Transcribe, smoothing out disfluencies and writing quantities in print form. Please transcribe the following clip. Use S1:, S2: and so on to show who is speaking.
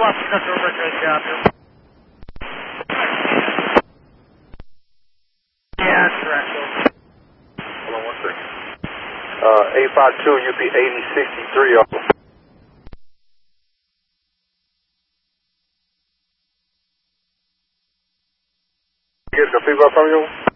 S1: left, that's over to the job. Yeah, that's correct.
S2: Hold on 1 second. 852 UP 8063 off. Get the feedback from you?